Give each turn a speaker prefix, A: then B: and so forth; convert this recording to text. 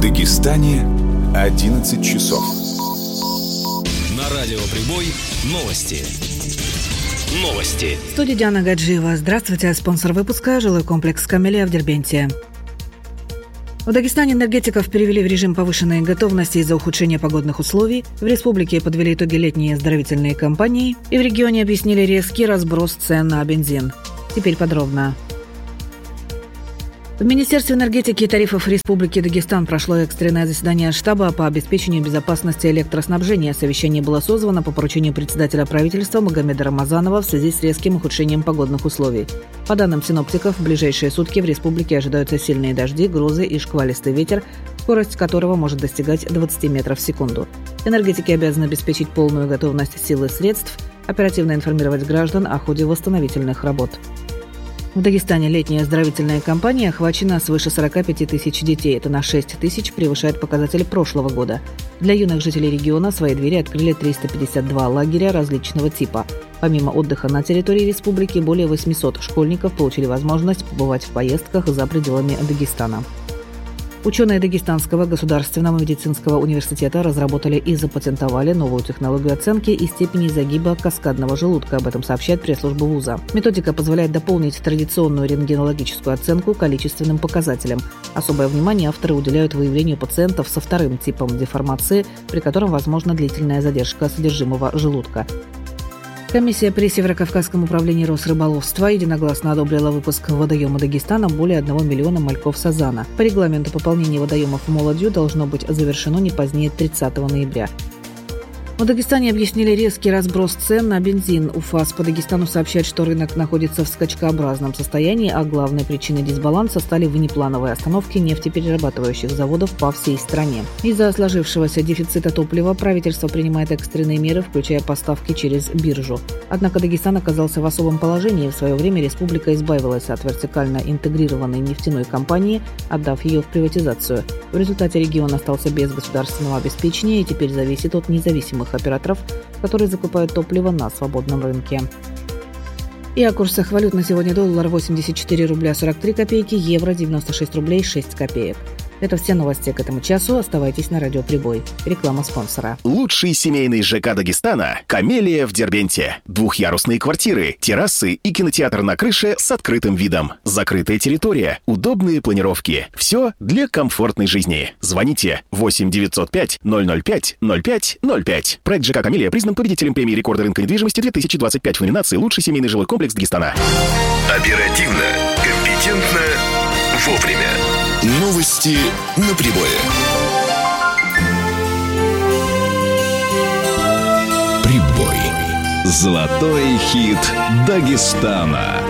A: Дагестане 11 часов.
B: На радио «Прибой» новости.
C: В студии Диана Гаджиева. Здравствуйте. Спонсор выпуска – жилой комплекс «Камелия» в Дербенте. В Дагестане энергетиков перевели в режим повышенной готовности из-за ухудшения погодных условий. В республике подвели итоги летней оздоровительной кампании. И в регионе объяснили резкий разброс цен на бензин. Теперь подробно. В Министерстве энергетики и тарифов Республики Дагестан прошло экстренное заседание штаба по обеспечению безопасности электроснабжения. Совещание было созвано по поручению председателя правительства Магомеда Рамазанова в связи с резким ухудшением погодных условий. По данным синоптиков, в ближайшие сутки в республике ожидаются сильные дожди, грозы и шквалистый ветер, скорость которого может достигать 20 метров в секунду. Энергетики обязаны обеспечить полную готовность сил и средств, оперативно информировать граждан о ходе восстановительных работ. В Дагестане летняя оздоровительная кампания охвачена свыше 45 тысяч детей. Это на 6 тысяч превышает показатель прошлого года. Для юных жителей региона свои двери открыли 352 лагеря различного типа. Помимо отдыха на территории республики, более 800 школьников получили возможность побывать в поездках за пределами Дагестана. Ученые Дагестанского государственного медицинского университета разработали и запатентовали новую технологию оценки и степени загиба каскадного желудка. Об этом сообщает пресс-служба вуза. Методика позволяет дополнить традиционную рентгенологическую оценку количественным показателем. Особое внимание авторы уделяют выявлению пациентов со вторым типом деформации, при котором возможна длительная задержка содержимого желудка. Комиссия при Северокавказском управлении Росрыболовства единогласно одобрила выпуск в водоемы Дагестана более 1 миллиона мальков сазана. По регламенту пополнение водоемов молодью должно быть завершено не позднее 30 ноября. В Дагестане объяснили резкий разброс цен на бензин. УФАС по Дагестану сообщает, что рынок находится в скачкообразном состоянии, а главной причиной дисбаланса стали внеплановые остановки нефтеперерабатывающих заводов по всей стране. Из-за сложившегося дефицита топлива правительство принимает экстренные меры, включая поставки через биржу. Однако Дагестан оказался в особом положении. В свое время республика избавилась от вертикально интегрированной нефтяной компании, отдав ее в приватизацию. В результате регион остался без государственного обеспечения и теперь зависит от независимых операторов, которые закупают топливо на свободном рынке. И о курсах валют на сегодня: доллар 84 рубля 43 копейки, евро 96 рублей 6 копеек. Это все новости к этому часу. Оставайтесь на радио «Прибой». Реклама спонсора.
D: Лучший семейный ЖК Дагестана – «Камелия» в Дербенте. Двухъярусные квартиры, террасы и кинотеатр на крыше с открытым видом. Закрытая территория, удобные планировки. Все для комфортной жизни. Звоните 8 905 005 05 05. Проект ЖК «Камелия» признан победителем премии рекорда рынка недвижимости 2025 в номинации «Лучший семейный жилой комплекс Дагестана».
B: Оперативно, компетентно, вовремя.
A: Новости на Прибое.
B: Прибой. Золотой хит Дагестана.